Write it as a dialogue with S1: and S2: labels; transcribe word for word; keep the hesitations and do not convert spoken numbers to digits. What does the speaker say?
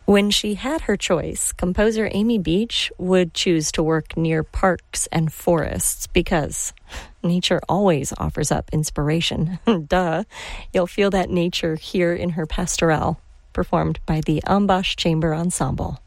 S1: When she had her choice, composer Amy Beach would choose to work near parks and forests because nature always offers up inspiration. Duh. You'll feel that nature here in her pastorale, performed by the Ambash Chamber Ensemble.